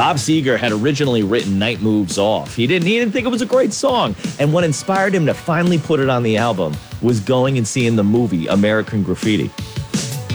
Bob Seger had originally written Night Moves Off. He didn't think it was a great song. And what inspired him to finally put it on the album was going and seeing the movie American Graffiti.